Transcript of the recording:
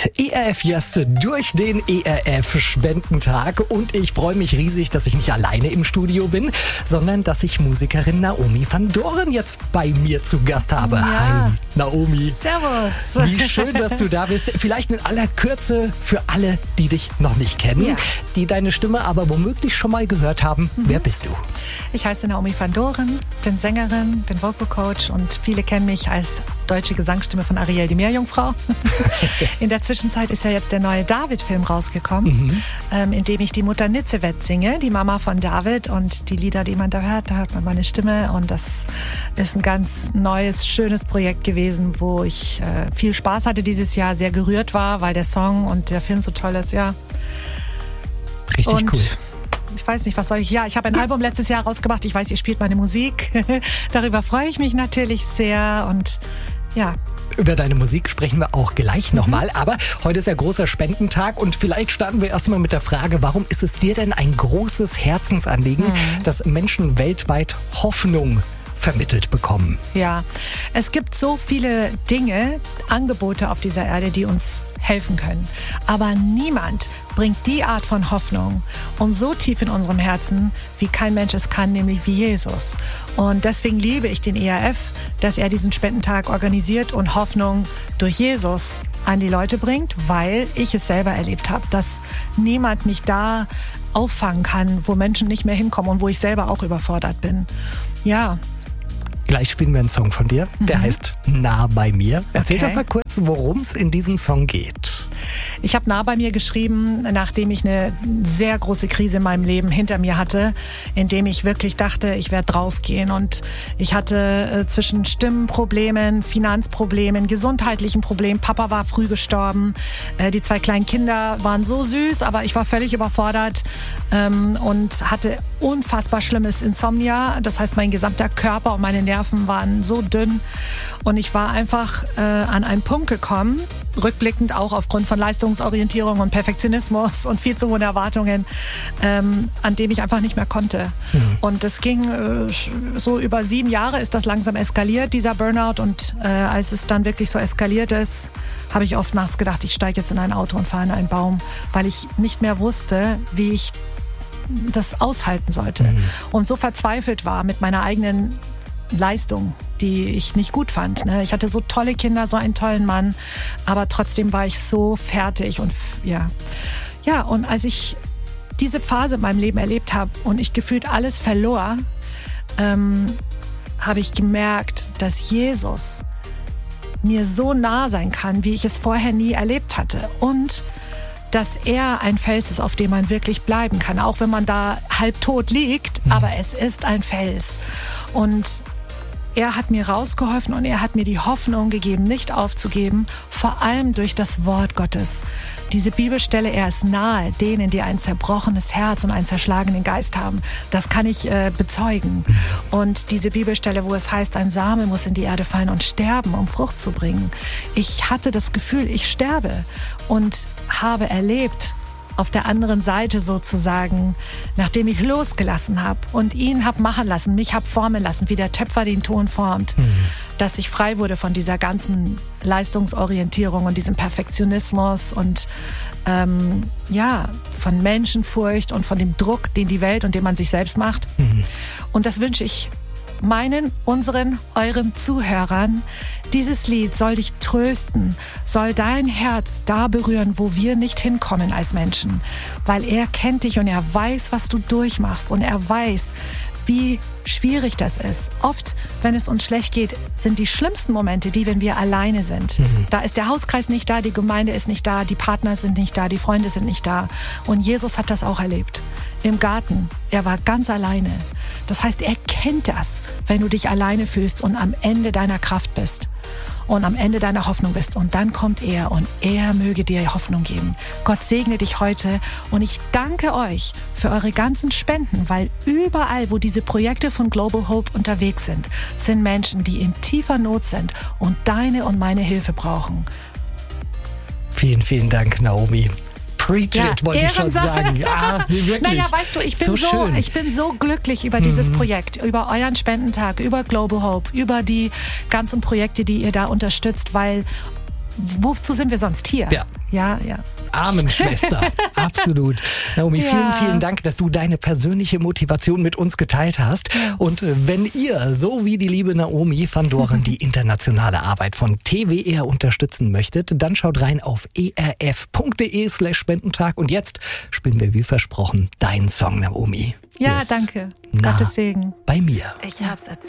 geht ERF Just durch den ERF Spendentag und ich freue mich riesig, dass ich nicht alleine im Studio bin, sondern dass ich Musikerin Naomi van Doren jetzt bei mir zu Gast habe. Ja. Hi Naomi. Servus. Wie schön, dass du da bist. Vielleicht in aller Kürze für alle, die dich noch nicht kennen, Ja. die deine Stimme aber womöglich schon mal gehört haben. Wer bist du? Ich heiße Naomi van Doren, bin Sängerin, bin Vocal Coach und viele kennen mich als deutsche Gesangsstimme von Ariel, die Meerjungfrau. In der Zwischenzeit ist ja jetzt der neue David-Film rausgekommen, in dem ich die Mutter Nitzewet singe, die Mama von David, und die Lieder, die man da hört man meine Stimme, und das ist ein ganz neues, schönes Projekt gewesen, wo ich viel Spaß hatte dieses Jahr, sehr gerührt war, weil der Song und der Film so toll ist, ja. Richtig Und cool. ich weiß nicht, was soll ich... Ja, ich habe ein Album letztes Jahr rausgebracht. Ich weiß, ihr spielt meine Musik. Darüber freue ich mich natürlich sehr. Und ja. Über deine Musik sprechen wir auch gleich nochmal. Aber heute ist ja großer Spendentag und vielleicht starten wir erstmal mit der Frage, warum ist es dir denn ein großes Herzensanliegen, dass Menschen weltweit Hoffnung vermittelt bekommen? Ja, es gibt so viele Dinge, Angebote auf dieser Erde, die uns helfen können. Aber niemand bringt die Art von Hoffnung und so tief in unserem Herzen, wie kein Mensch es kann, nämlich wie Jesus. Und deswegen liebe ich den ERF, dass er diesen Spendentag organisiert und Hoffnung durch Jesus an die Leute bringt, weil ich es selber erlebt habe, dass niemand mich da auffangen kann, wo Menschen nicht mehr hinkommen und wo ich selber auch überfordert bin. Ja. Gleich spielen wir einen Song von dir, der heißt Nah bei mir. Erzähl doch mal kurz, worum es in diesem Song geht. Ich habe Nah bei mir geschrieben, nachdem ich eine sehr große Krise in meinem Leben hinter mir hatte, in dem ich wirklich dachte, ich werde draufgehen. Und ich hatte zwischen Stimmenproblemen, Finanzproblemen, gesundheitlichen Problemen. Papa war früh gestorben. Die 2 kleinen Kinder waren so süß, aber ich war völlig überfordert und hatte unfassbar schlimmes Insomnia. Das heißt, mein gesamter Körper und meine Nerven waren so dünn. Und ich war einfach an einen Punkt gekommen, rückblickend auch aufgrund von Leistungsorientierung und Perfektionismus und viel zu hohen Erwartungen, an dem ich einfach nicht mehr konnte. Und das ging so über 7 Jahre ist das langsam eskaliert, dieser Burnout. Und als es dann wirklich so eskaliert ist, habe ich oft nachts gedacht, ich steige jetzt in ein Auto und fahre in einen Baum, weil ich nicht mehr wusste, wie ich das aushalten sollte. Und so verzweifelt war mit meiner eigenen Leistung, die ich nicht gut fand. Ich hatte so tolle Kinder, so einen tollen Mann, aber trotzdem war ich so fertig und ja. Ja, und als ich diese Phase in meinem Leben erlebt habe und ich gefühlt alles verlor, habe ich gemerkt, dass Jesus mir so nah sein kann, wie ich es vorher nie erlebt hatte, und dass er ein Fels ist, auf dem man wirklich bleiben kann, auch wenn man da halbtot liegt, aber es ist ein Fels. Und er hat mir rausgeholfen und er hat mir die Hoffnung gegeben, nicht aufzugeben, vor allem durch das Wort Gottes. Diese Bibelstelle, er ist nahe denen, die ein zerbrochenes Herz und einen zerschlagenen Geist haben. Das kann ich bezeugen. Und diese Bibelstelle, wo es heißt, ein Same muss in die Erde fallen und sterben, um Frucht zu bringen. Ich hatte das Gefühl, ich sterbe und habe erlebt, auf der anderen Seite sozusagen, nachdem ich losgelassen habe und ihn habe machen lassen, mich habe formen lassen, wie der Töpfer den Ton formt, dass ich frei wurde von dieser ganzen Leistungsorientierung und diesem Perfektionismus und von Menschenfurcht und von dem Druck, den die Welt und den man sich selbst macht. Und das wünsche ich euren Zuhörern. Dieses Lied soll dich trösten, soll dein Herz da berühren, wo wir nicht hinkommen als Menschen. Weil er kennt dich und er weiß, was du durchmachst, und er weiß, wie schwierig das ist. Oft, wenn es uns schlecht geht, sind die schlimmsten Momente die, wenn wir alleine sind. Da ist der Hauskreis nicht da, die Gemeinde ist nicht da, die Partner sind nicht da, die Freunde sind nicht da. Und Jesus hat das auch erlebt. Im Garten, er war ganz alleine. Das heißt, er kennt das, wenn du dich alleine fühlst und am Ende deiner Kraft bist und am Ende deiner Hoffnung bist. Und dann kommt er und er möge dir Hoffnung geben. Gott segne dich heute und ich danke euch für eure ganzen Spenden, weil überall, wo diese Projekte von Global Hope unterwegs sind, sind Menschen, die in tiefer Not sind und deine und meine Hilfe brauchen. Vielen, vielen Dank, Naomi. Preach it, wollte ich schon sagen. Ja, wirklich. Naja, weißt du, ich bin so glücklich über dieses Projekt, über euren Spendentag, über Global Hope, über die ganzen Projekte, die ihr da unterstützt, weil wozu sind wir sonst hier? Ja. Amen, Schwester. Absolut. Naomi, vielen Dank, dass du deine persönliche Motivation mit uns geteilt hast. Und wenn ihr, so wie die liebe Naomi van Doren, die internationale Arbeit von TWR unterstützen möchtet, dann schaut rein auf erf.de/Spendentag. Und jetzt spielen wir wie versprochen deinen Song, Naomi. Ja, danke. Gottes Segen. Bei mir. Ich hab's